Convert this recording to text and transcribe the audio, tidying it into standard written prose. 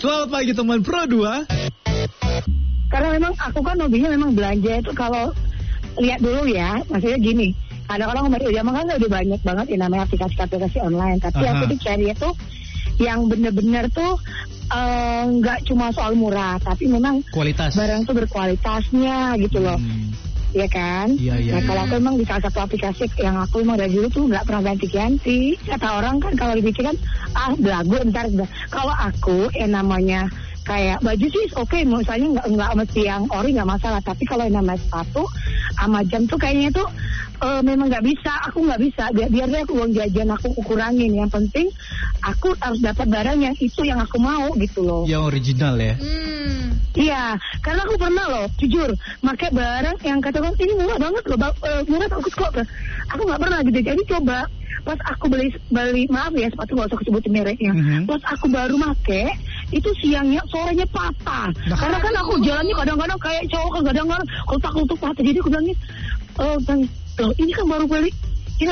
Selamat pagi teman Pro 2. Karena memang aku kan hobinya memang belanja itu kalau lihat dulu ya, maksudnya gini. Kadang-kadang zaman kan udah banyak banget ya namanya aplikasi online. Tapi aku tuh cari itu yang bener-bener tuh nggak cuma soal murah, tapi memang kualitas barang tuh berkualitasnya gitu loh. Iya kan? Iya. Nah kalau aku emang di salah satu aplikasi yang aku emang dari dulu tuh nggak pernah ganti-ganti. Kata orang kan kalau dipikir kan belagu ntar. Kalau aku yang namanya kayak baju sih oke, misalnya nggak mesti yang ori nggak masalah. Tapi kalau yang namanya sepatu sama jam tuh kayaknya tuh memang nggak bisa. Aku nggak bisa. Biarnya aku uang jajan aku kurangin. Yang penting aku harus dapat barang yang itu yang aku mau gitu loh. Yang original ya. Iya, karena aku pernah loh, jujur, pakai barang yang kata orang ini murah banget loh, murah bagus kok. Aku nggak pernah gitu, jadi coba pas aku beli maaf ya sepatu nggak usah sebutin mereknya. Pas aku baru make itu siangnya sorenya patah. Karena kan aku jalannya kadang-kadang kayak cowok, kadang-kadang kotak-kotak patah. Jadi aku bilangin, ini kan baru beli